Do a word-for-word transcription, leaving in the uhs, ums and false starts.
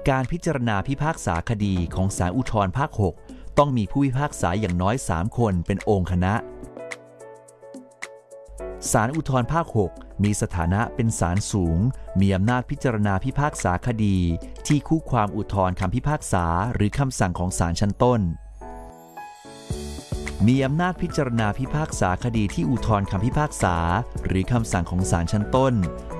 การพิจารณาพิพากษาคดีของศาลอุทธรภาคหกต้องมีผู้พิพากษาอย่างน้อยสามคนเป็นองค์คณะศาลอุทธรภาคหกมีสถานะเป็นศาลสูงมีอำนาจพิจารณาพิพากษาคดีที่คู่ความอุทธรณ์คำพิพากษาหรือคำสั่งของศาลชั้นต้นมีอำนาจพิจารณาพิพากษาคดีที่อุทธรณ์คำพิพากษาหรือคำสั่งของศาลชั้นต้น